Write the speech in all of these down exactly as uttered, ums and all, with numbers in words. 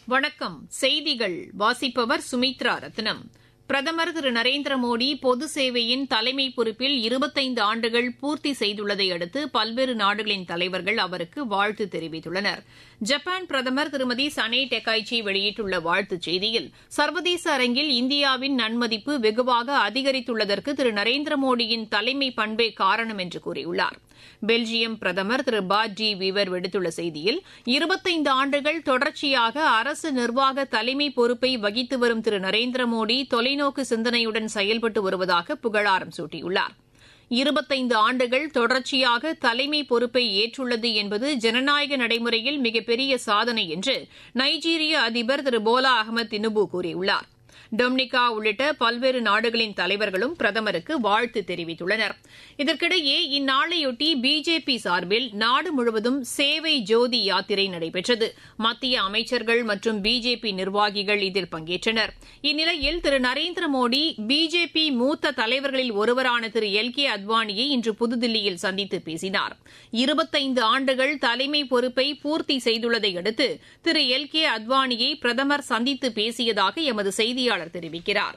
வணக்கம். செய்திகள் வாசிப்பவர் சுமித்ரா ரத்னம். பிரதமர் திரு நரேந்திர மோடி பொது சேவையின் தலைமை பொறுப்பில் இருபத்தைந்து ஆண்டுகள் பூர்த்தி செய்துள்ளதை அடுத்து பல்வேறு நாடுகளின் தலைவர்கள் அவருக்கு வாழ்த்து தெரிவித்துள்ளனர். ஜப்பான் பிரதமர் திருமதி சனே டெக்காய்ச்சி வெளியிட்டுள்ள வாழ்த்துச் செய்தியில், சர்வதேச அரங்கில் இந்தியாவின் நன்மதிப்பு வெகுவாக அதிகரித்துள்ளதற்கு திரு நரேந்திர மோடியின் தலைமை பண்பே காரணம் என்று கூறியுள்ளார். பெல்ஜியம் பிரதமர் திரு பாட் டி வீவர் விடுத்துள்ள செய்தியில், இருபத்தைந்து ஆண்டுகள் தொடர்ச்சியாக அரசு நிர்வாக தலைமை பொறுப்பை வகித்து வரும் திரு நரேந்திர மோடி தொலைநோக்கு சிந்தனையுடன் செயல்பட்டு வருவதாக புகழாரம் சூட்டியுள்ளார். இருபத்தைந்து ஆண்டுகள் தொடர்ச்சியாக தலைமை பொறுப்பை ஏற்றுள்ளது என்பது ஜனநாயக நடைமுறையில் மிகப்பெரிய சாதனை என்று நைஜீரிய அதிபர் திரு போலா அகமது தினுபு கூறியுள்ளார். டொமினிகா உள்ளிட்ட பல்வேறு நாடுகளின் தலைவர்களும் பிரதமருக்கு வாழ்த்து தெரிவித்துள்ளனர். இதற்கிடையே இந்நாளையொட்டி பிஜேபி சார்பில் நாடு முழுவதும் சேவை ஜோதி யாத்திரை நடைபெற்றது. மத்திய அமைச்சர்கள் மற்றும் பிஜேபி நிர்வாகிகள் இதில் பங்கேற்றனர். இந்நிலையில் திரு நரேந்திர மோடி பிஜேபி மூத்த தலைவர்களில் ஒருவரான திரு எல் கே அத்வானியை இன்று புதுதில்லியில் சந்தித்து பேசினார். இருபத்தைந்து ஆண்டுகள் தலைமை பொறுப்பை பூர்த்தி செய்துள்ளதை அடுத்து திரு எல் கே அத்வானியை பிரதமர் சந்தித்து பேசியதாக எமது செய்தியாளர் தெரிவிக்கிறார்.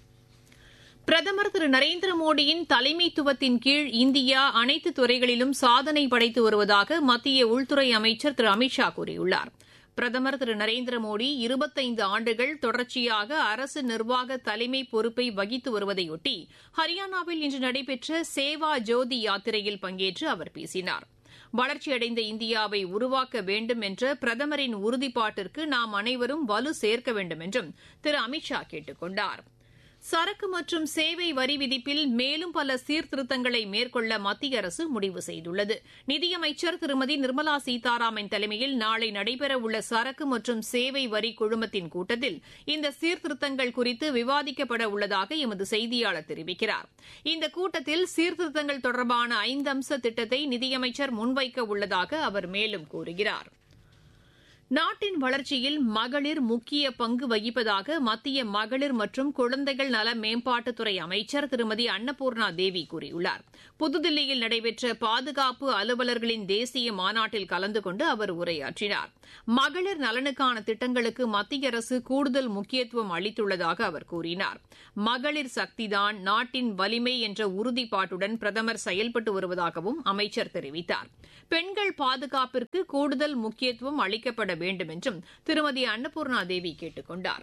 பிரதமர் திரு நரேந்திர மோடியின் தலைமைத்துவத்தின் கீழ் இந்தியா அனைத்து துறைகளிலும் சாதனை படைத்து வருவதாக மத்திய உள்துறை அமைச்சர் திரு அமித் ஷா கூறியுள்ளார். பிரதமர் திரு நரேந்திர மோடி இருபத்தைந்து ஆண்டுகள் தொடர்ச்சியாக அரசு நிர்வாக தலைமை பொறுப்பை வகித்து வருவதையொட்டி ஹரியானாவில் இன்று நடைபெற்ற சேவா ஜோதி யாத்திரையில் பங்கேற்று அவர் பேசினார். வளர்ச்சியடைந்த இந்தியாவை உருவாக்க வேண்டும் என்ற பிரதமரின் உறுதிப்பாட்டிற்கு நாம் அனைவரும் வலு சேர்க்க வேண்டும் என்றும் திரு அமித் ஷா கேட்டுக் கொண்டார். சரக்கு மற்றும் சேவை வரி விதிப்பில் மேலும் பல சீர்திருத்தங்களை மேற்கொள்ள மத்திய அரசு முடிவு செய்துள்ளது. நிதியமைச்சர் திருமதி நிர்மலா சீதாராமன் தலைமையில் நாளை நடைபெறவுள்ள சரக்கு மற்றும் சேவை வரி குழுமத்தின் கூட்டத்தில் இந்த சீர்திருத்தங்கள் குறித்து விவாதிக்கப்பட உள்ளதாக எமது செய்தியாளர் தெரிவிக்கிறார். இந்த கூட்டத்தில் சீர்திருத்தங்கள் தொடர்பான ஐந்து அம்ச திட்டத்தை நிதியமைச்சர் முன்வைக்க உள்ளதாக அவர் மேலும் கூறுகிறார். நாட்டின் வளர்ச்சியில் மகளிர் முக்கிய பங்கு வகிப்பதாக மத்திய மகளிர் மற்றும் குழந்தைகள் நல மேம்பாட்டுத்துறை அமைச்சர் திருமதி அன்னபூர்ணா தேவி கூறியுள்ளார். புதுதில்லியில் நடைபெற்ற பாதுகாப்பு அலுவலர்களின் தேசிய மாநாட்டில் கலந்து கொண்டு அவர் உரையாற்றினார். மகளிர் நலனுக்கான திட்டங்களுக்கு மத்திய அரசு கூடுதல் முக்கியத்துவம் அளித்துள்ளதாக அவர் கூறினார். மகளிர் சக்திதான் நாட்டின் வலிமை என்ற உறுதிப்பாட்டுடன் பிரதமர் செயல்பட்டு வருவதாகவும் அமைச்சர் தெரிவித்தார். பெண்கள் பாதுகாப்பிற்கு கூடுதல் முக்கியத்துவம் அளிக்கப்பட வேண்டும் என்றும் திருமதி அன்னபூர்ணா தேவி கேட்டுக் கொண்டார்.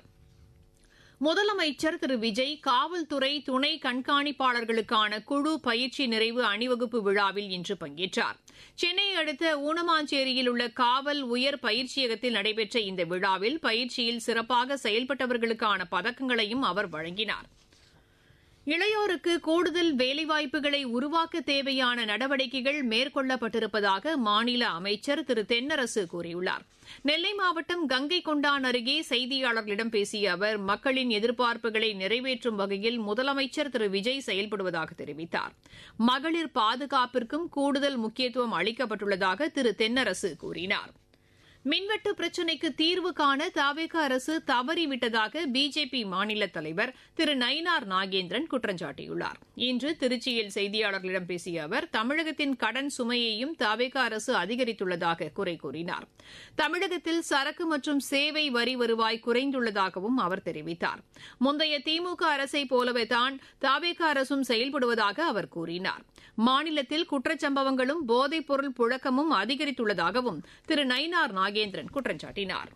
முதலமைச்சர் திரு விஜய் காவல்துறை துணை கண்காணிப்பாளர்களுக்கான குழு பயிற்சி நிறைவு அணிவகுப்பு விழாவில் இன்று பங்கேற்றார். சென்னையை அடுத்த ஊனமாஞ்சேரியில் உள்ள காவல் உயர் பயிற்சியகத்தில் நடைபெற்ற இந்த விழாவில் பயிற்சியில் சிறப்பாக செயல்பட்டவர்களுக்கான பதக்கங்களையும் அவர் வழங்கினார். இளையோருக்கு கூடுதல் வேலைவாய்ப்புகளை உருவாக்க தேவையான நடவடிக்கைகள் மேற்கொள்ளப்பட்டிருப்பதாக மாநில அமைச்சர் திரு தென்னரசு கூறியுள்ளார். நெல்லை மாவட்டம் கங்கை கொண்டான் அருகே செய்தியாளர்களிடம் பேசிய அவர், மக்களின் எதிர்பார்ப்புகளை நிறைவேற்றும் வகையில் முதலமைச்சர் திரு விஜய் செயல்படுவதாக தெரிவித்தார். மகளிர் பாதுகாப்பிற்கும் கூடுதல் முக்கியத்துவம் அளிக்கப்பட்டுள்ளதாக திரு தென்னரசு கூறினார். மின்வெட்டு பிரச்சினைக்கு தீர்வு காண தவேக அரசு தவறிவிட்டதாக பிஜேபி மாநில தலைவர் திரு நயினார் நாகேந்திரன் குற்றம் சாட்டியுள்ளார். இன்று திருச்சியில் செய்தியாளர்களிடம் பேசிய அவர், தமிழகத்தின் கடன் சுமையையும் தவேக அரசு அதிகரித்துள்ளதாக குறை கூறினார். தமிழகத்தில் சரக்கு மற்றும் சேவை வரி வருவாய் குறைந்துள்ளதாகவும் அவர் தெரிவித்தார். முந்தைய திமுக அரசை போலவே தான் தவேக அரசும் செயல்படுவதாக அவர் கூறினார். மாநிலத்தில் குற்றச்சம்பவங்களும் போதைப் பொருள் புழக்கமும் அதிகரித்துள்ளதாகவும் திரு நயினார் நாகேந்திரன் குற்றம் சாட்டினார்.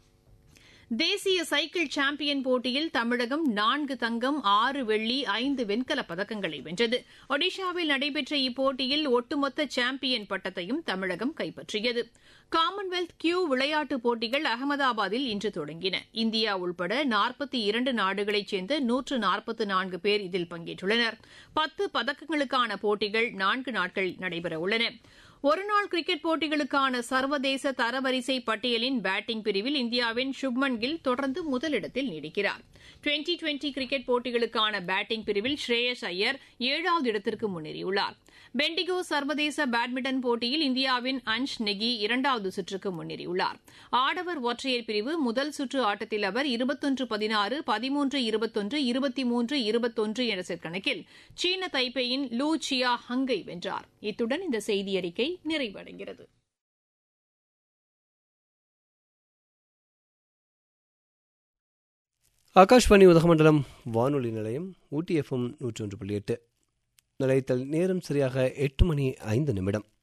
தேசிய சைக்கிள் சாம்பியன் போட்டியில் தமிழகம் நான்கு தங்கம், ஆறு வெள்ளி, ஐந்து வெண்கலப் பதக்கங்களை வென்றது. ஒடிஷாவில் நடைபெற்ற இப்போட்டியில் ஒட்டுமொத்த சாம்பியன் பட்டத்தையும் தமிழகம் கைப்பற்றியது. காமன்வெல்த் கியூ விளையாட்டுப் போட்டிகள் அகமதாபாத்தில் இன்று தொடங்கின. இந்தியா உள்பட நாற்பத்தி இரண்டு நாடுகளைச் சேர்ந்த நூற்று நாற்பத்து நான்கு பேர் இதில் பங்கேற்றுள்ளனர். பத்து பதக்கங்களுக்கான போட்டிகள் நான்கு நாட்கள் நடைபெறவுள்ளன. ஒருநாள் கிரிக்கெட் போட்டிகளுக்கான சர்வதேச தரவரிசை பட்டியலின் பேட்டிங் பிரிவில் இந்தியாவின் சுப்மன் கில் தொடர்ந்து முதலிடத்தில் நீடிக்கிறார். டுவெண்டி டுவெண்டி கிரிக்கெட் போட்டிகளுக்கான பேட்டிங் பிரிவில் ஸ்ரேயஸ் ஐயர் ஏழாவது இடத்திற்கு முன்னேறியுள்ளார். பெண்டிகோ சர்வதேச பேட்மிண்டன் போட்டியில் இந்தியாவின் அன்ஷ் நெகி இரண்டாவது சுற்றுக்கு முன்னேறியுள்ளார். ஆடவர் ஒற்றையர் பிரிவு முதல் சுற்று ஆட்டத்தில் அவர் இருபத்தொன்று பதினாறு, பதிமூன்று இருபத்தொன்று, இருபத்தி மூன்று இருபத்தொன்று என்ற செட் கணக்கில் சீன தைப்பேயின் லூ சியா ஹங்கை வென்றார். இத்துடன் இந்த செய்தியறிக்கை நிறைவடைகிறது. ஆகாஷ்வாணி உதகமண்டலம் வானொலி நிலையம் ஊட்டி எஃப்எம் நூற்றி ஒன்று புள்ளி எட்டு நிலையத்தில் நேரம் சரியாக எட்டு மணி ஐந்து நிமிடம்.